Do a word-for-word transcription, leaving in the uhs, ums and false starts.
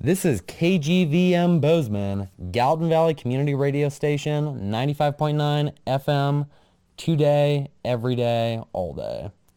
This is K G V M Bozeman, Gallatin Valley Community Radio Station, ninety-five point nine F M, today, every day, all day.